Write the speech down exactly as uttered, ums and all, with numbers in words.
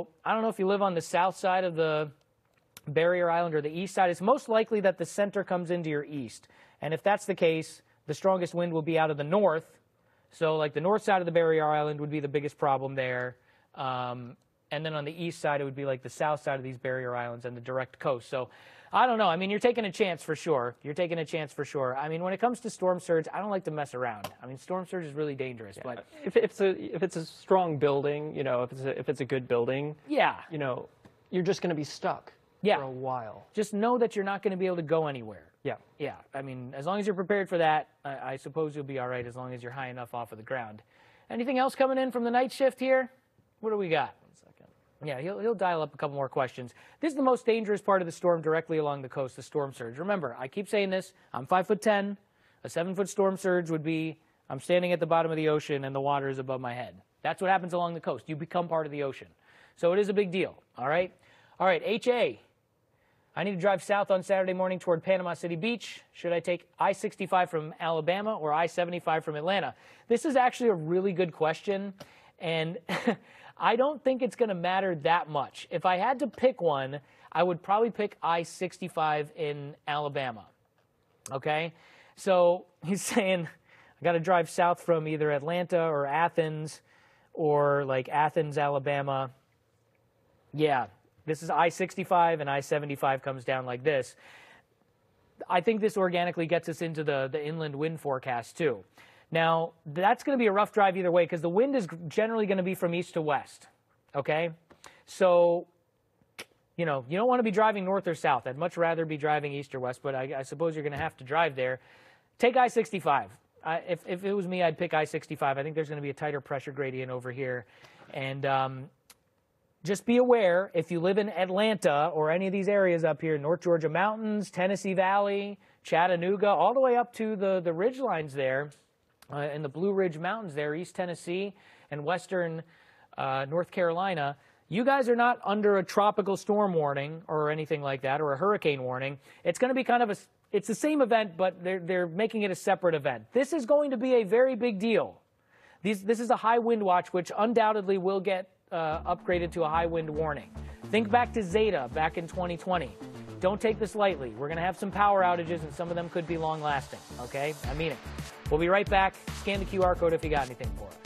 I don't know if you live on the south side of the barrier island or the east side. It's most likely that the center comes into your east. And if that's the case, the strongest wind will be out of the north. So like the north side of the barrier island would be the biggest problem there. Um, and then on the east side, it would be like the south side of these barrier islands and the direct coast. So I don't know. I mean, you're taking a chance for sure. You're taking a chance for sure. I mean, when it comes to storm surge, I don't like to mess around. I mean, storm surge is really dangerous. Yeah. But if, if it's a if it's a strong building, you know, if it's a, if it's a good building, yeah, you know, you're just going to be stuck yeah. for a while. Just know that you're not going to be able to go anywhere. Yeah. Yeah. I mean, as long as you're prepared for that, I, I suppose you'll be all right as long as you're high enough off of the ground. Anything else coming in from the night shift here? What do we got? One second. Yeah, he'll, he'll dial up a couple more questions. This is the most dangerous part of the storm directly along the coast, the storm surge. Remember, I keep saying this. I'm five foot ten. A seven-foot storm surge would be I'm standing at the bottom of the ocean and the water is above my head. That's what happens along the coast. You become part of the ocean. So it is a big deal, all right? All right, H A. I need to drive south on Saturday morning toward Panama City Beach. Should I take I sixty-five from Alabama or I seventy-five from Atlanta? This is actually a really good question, and I don't think it's going to matter that much. If I had to pick one, I would probably pick I sixty-five in Alabama, okay? So he's saying I got to drive south from either Atlanta or Athens or like Athens, Alabama. Yeah. This is I sixty-five, and I seventy-five comes down like this. I think this organically gets us into the, the inland wind forecast, too. Now, that's going to be a rough drive either way because the wind is generally going to be from east to west, okay? So, you know, you don't want to be driving north or south. I'd much rather be driving east or west, but I, I suppose you're going to have to drive there. Take I sixty-five. I, if, if it was me, I'd pick I sixty-five. I think there's going to be a tighter pressure gradient over here. And um, just be aware, if you live in Atlanta or any of these areas up here, North Georgia Mountains, Tennessee Valley, Chattanooga, all the way up to the, the ridge lines there, uh, in the Blue Ridge Mountains there, East Tennessee and western uh, North Carolina, you guys are not under a tropical storm warning or anything like that, or a hurricane warning. It's going to be kind of a, it's the same event, but they're, they're making it a separate event. This is going to be a very big deal. These, this is a high wind watch, which undoubtedly will get Uh, upgraded to a high wind warning. Think back to Zeta back in twenty twenty. Don't take this lightly. We're going to have some power outages, and some of them could be long lasting, okay? I mean it. We'll be right back. Scan the Q R code if you got anything for us.